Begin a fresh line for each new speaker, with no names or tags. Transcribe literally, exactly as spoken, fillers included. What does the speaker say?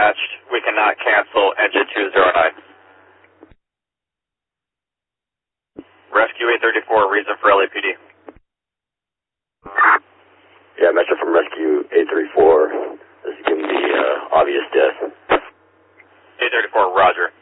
dispatched. We cannot cancel engine two zero nine. Rescue eight thirty-four, reason for L A P D.
Yeah, Metro from Rescue eight thirty-four. This is giving me uh, obvious death.
eight thirty-four, roger.